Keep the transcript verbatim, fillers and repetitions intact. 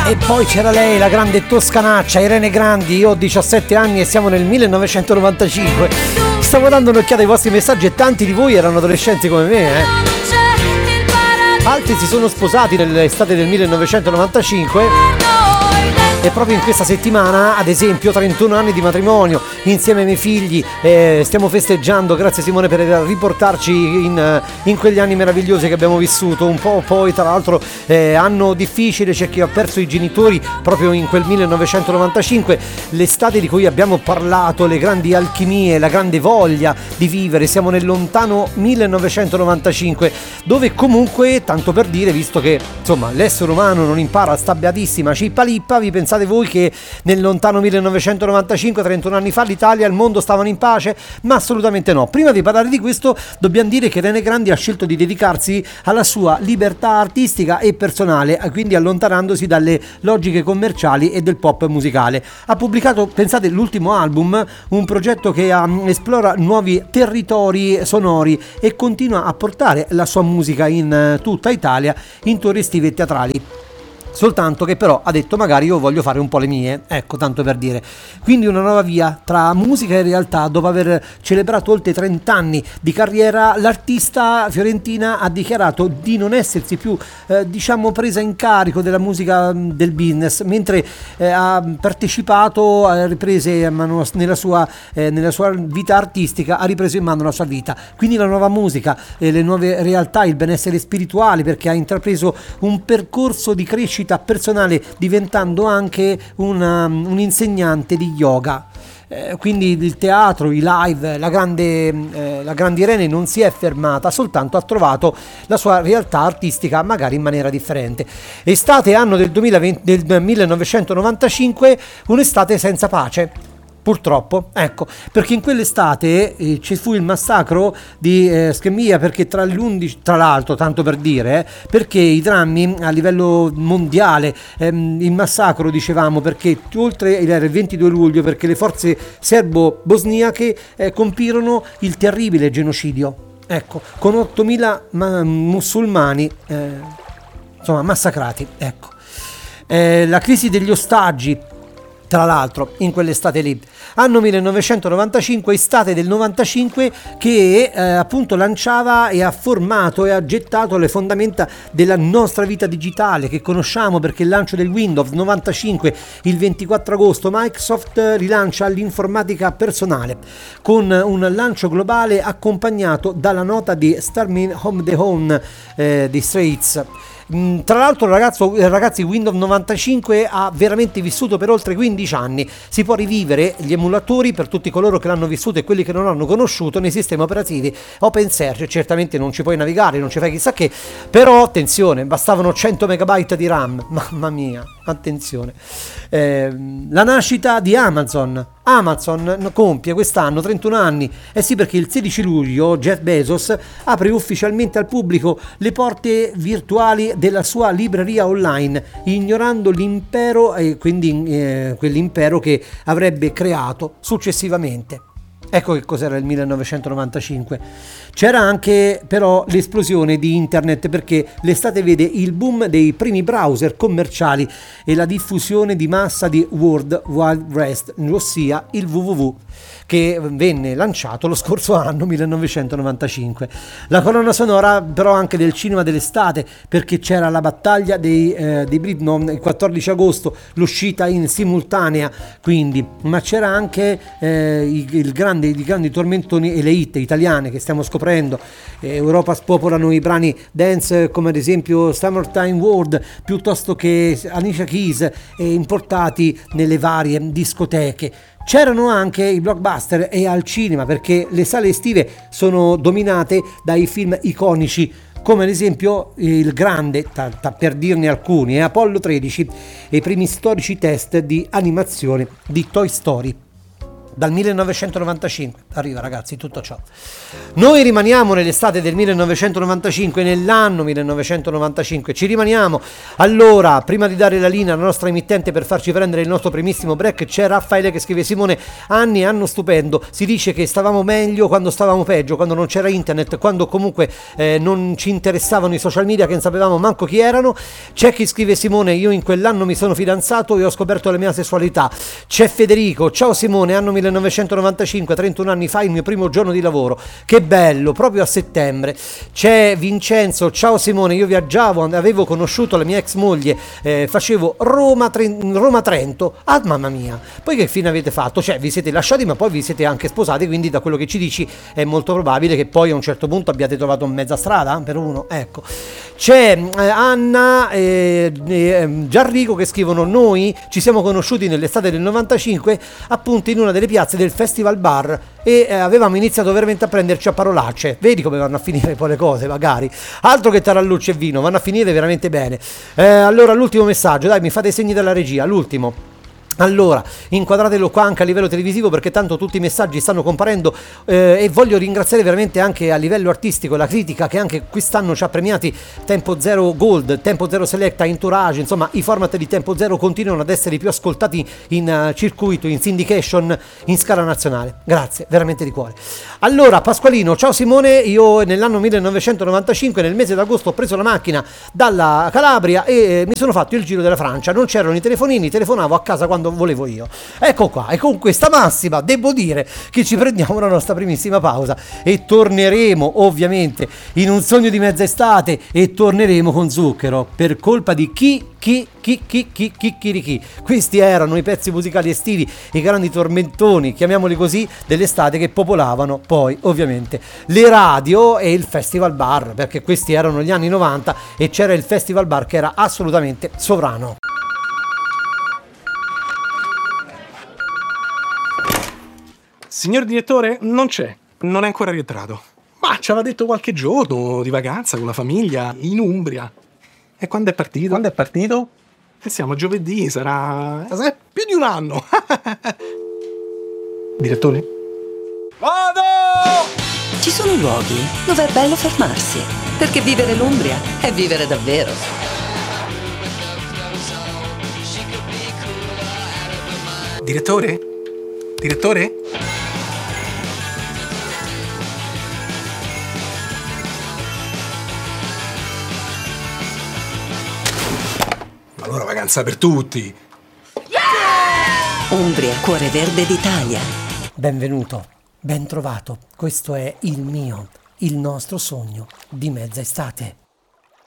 E poi c'era lei, la grande toscanaccia, Irene Grandi. Io ho diciassette anni e siamo nel millenovecentonovantacinque. Stavo dando un'occhiata ai vostri messaggi e tanti di voi erano adolescenti come me, eh. Altri si sono sposati nell'estate del millenovecentonovantacinque. E proprio in questa settimana, ad esempio, trentuno anni di matrimonio insieme ai miei figli, eh, stiamo festeggiando. Grazie Simone per riportarci in, in quegli anni meravigliosi che abbiamo vissuto. Un po' poi tra l'altro eh, anno difficile, c'è chi ha perso i genitori proprio in quel millenovecentonovantacinque, l'estate di cui abbiamo parlato, le grandi alchimie, la grande voglia di vivere. Siamo nel lontano millenovecentonovantacinque, dove comunque, tanto per dire, visto che insomma l'essere umano non impara sta beatissima cippa lippa, vi pensate voi che nel lontano millenovecentonovantacinque, trentuno anni fa, l'Italia e il mondo stavano in pace? Ma assolutamente no. Prima di parlare di questo dobbiamo dire che Irene Grandi ha scelto di dedicarsi alla sua libertà artistica e personale, quindi allontanandosi dalle logiche commerciali e del pop musicale. Ha pubblicato, pensate, l'ultimo album, un progetto che um, esplora nuovi territori sonori e continua a portare la sua musica in uh, tutta Italia in tour estive e teatrali. Soltanto che però ha detto magari io voglio fare un po' le mie, ecco, tanto per dire. Quindi una nuova via tra musica e realtà. Dopo aver celebrato oltre trenta anni di carriera, l'artista fiorentina ha dichiarato di non essersi più eh, diciamo presa in carico della musica del business, mentre eh, ha partecipato a riprese mano, nella, sua, eh, nella sua vita artistica, ha ripreso in mano la sua vita. Quindi la nuova musica, eh, le nuove realtà, il benessere spirituale, perché ha intrapreso un percorso di crescita personale diventando anche una, un insegnante di yoga. Eh, quindi il teatro, i live, la grande, eh, la grande Irene non si è fermata, soltanto ha trovato la sua realtà artistica magari in maniera differente. Estate anno del duemilaventi, del millenovecentonovantacinque, un'estate senza pace. Purtroppo, ecco, perché in quell'estate eh, ci fu il massacro di eh, Schemia, perché tra l'undici, tra l'altro, tanto per dire, eh, perché i drammi a livello mondiale, ehm, il massacro, dicevamo, perché oltre era il ventidue luglio, perché le forze serbo-bosniache eh, compirono il terribile genocidio, ecco, con ottomila ma- musulmani eh, insomma massacrati, ecco. Eh, la crisi degli ostaggi, tra l'altro, in quell'estate lì, anno millenovecentonovantacinque, estate del novantacinque, che eh, appunto lanciava e ha formato e ha gettato le fondamenta della nostra vita digitale che conosciamo, perché il lancio del Windows novantacinque, il ventiquattro agosto, Microsoft rilancia l'informatica personale con un lancio globale accompagnato dalla nota di Starmin Home the Home eh, di Straits. Tra l'altro ragazzo, ragazzi, Windows novantacinque ha veramente vissuto per oltre quindici anni. Si può rivivere gli emulatori per tutti coloro che l'hanno vissuto e quelli che non l'hanno conosciuto nei sistemi operativi OpenSearch. Certamente non ci puoi navigare, non ci fai chissà che, però attenzione, bastavano cento megabyte di RAM. Mamma mia, attenzione. Eh, la nascita di Amazon. Amazon compie quest'anno trentuno anni. Eh sì, perché il sedici luglio Jeff Bezos apre ufficialmente al pubblico le porte virtuali della sua libreria online, ignorando l'impero e quindi eh, quell'impero che avrebbe creato successivamente. Ecco che cos'era il millenovecentonovantacinque. C'era anche però l'esplosione di internet, perché l'estate vede il boom dei primi browser commerciali e la diffusione di massa di World Wide West, ossia il W W W, che venne lanciato lo scorso anno millenovecentonovantacinque. La colonna sonora però anche del cinema dell'estate, perché c'era la battaglia dei, eh, dei Britney il quattordici agosto, l'uscita in simultanea quindi, ma c'era anche eh, il, il grande, i grandi tormentoni e le hit italiane che stiamo scoprendo. eh, Europa spopolano i brani dance come ad esempio Summertime World, piuttosto che Alicia Keys, eh, importati nelle varie discoteche. C'erano anche i blockbuster e al cinema, perché le sale estive sono dominate dai film iconici, come ad esempio il grande, ta, ta, per dirne alcuni, è Apollo tredici e i primi storici test di animazione di Toy Story. dal millenovecentonovantacinque. Arriva ragazzi tutto ciò. Noi rimaniamo nell'estate del millenovecentonovantacinque, nell'anno millenovecentonovantacinque, ci rimaniamo. Allora, prima di dare la linea alla nostra emittente per farci prendere il nostro primissimo break, c'è Raffaele che scrive: Simone, anni, anno stupendo, si dice che stavamo meglio quando stavamo peggio, quando non c'era internet, quando comunque eh, non ci interessavano i social media, che non sapevamo manco chi erano. C'è chi scrive: Simone, io in quell'anno mi sono fidanzato e ho scoperto la mia sessualità. C'è Federico: ciao Simone, anno millenovecentonovantacinque, trentuno anni fa, il mio primo giorno di lavoro, che bello, proprio a settembre. C'è Vincenzo: ciao Simone, io viaggiavo, avevo conosciuto la mia ex moglie, eh, facevo Roma, Tre- Roma Trento. Ah mamma mia, poi che fine avete fatto? Cioè vi siete lasciati ma poi vi siete anche sposati, quindi da quello che ci dici è molto probabile che poi a un certo punto abbiate trovato mezza strada per uno, ecco. C'è eh, Anna e eh, eh, Gianrico che scrivono: noi ci siamo conosciuti nell'estate del novantacinque appunto in una delle piazze del Festival Bar e eh, avevamo iniziato veramente a prenderci a parolacce. Vedi come vanno a finire poi le cose, magari. Altro che tarallucce e vino, vanno a finire veramente bene. Eh, allora l'ultimo messaggio, dai, mi fate i segni della regia, l'ultimo. Allora, inquadratelo qua anche a livello televisivo, perché tanto tutti i messaggi stanno comparendo, eh, e voglio ringraziare veramente anche a livello artistico la critica che anche quest'anno ci ha premiati Tempo Zero Gold, Tempo Zero Selecta, Entourage, insomma i format di Tempo Zero continuano ad essere i più ascoltati in uh, circuito, in syndication, in scala nazionale. Grazie, veramente di cuore. Allora, Pasqualino: ciao Simone, io nell'anno millenovecentonovantacinque nel mese d'agosto ho preso la macchina dalla Calabria e eh, mi sono fatto il giro della Francia, non c'erano i telefonini, telefonavo a casa quando volevo io. Ecco qua, e con questa massima devo dire che ci prendiamo la nostra primissima pausa e torneremo ovviamente in un sogno di mezza estate e torneremo con Zucchero per colpa di chi chi chi chi chi chi chi chi. Questi erano i pezzi musicali estivi, i grandi tormentoni, chiamiamoli così, dell'estate che popolavano poi ovviamente le radio e il Festival Bar, perché questi erano gli anni novanta e c'era il Festival Bar che era assolutamente sovrano. Signor direttore, non c'è, non è ancora rientrato. Ma ci aveva detto qualche giorno di vacanza con la famiglia in Umbria. E quando è partito? Quando è partito? E siamo giovedì, sarà... sarà più di un anno. Direttore? Vado! Ci sono luoghi dove è bello fermarsi, perché vivere l'Umbria è vivere davvero. Direttore? Direttore? Allora vacanza per tutti. Umbria, cuore verde d'Italia. Benvenuto, ben trovato. Questo è il mio, il nostro sogno di mezza estate.